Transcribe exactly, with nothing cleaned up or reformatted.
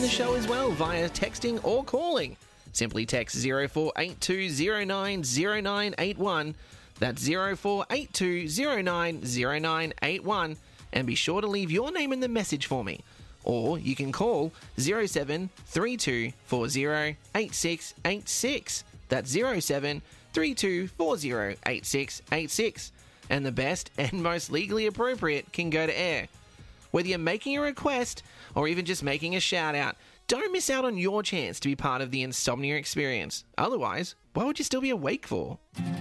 the show as well via texting or calling. Simply text zero four eight two zero nine zero nine eight one. That's zero four eight two zero nine zero nine eight one. And be sure to leave your name in the message for me. Or you can call zero seven three two four zero eight six eight six. That's zero seven three two four zero eight six eight six. And the best and most legally appropriate can go to air. Whether you're making a request or even just making a shout out, don't miss out on your chance to be part of the Insomnia experience. Otherwise, what would you still be awake for?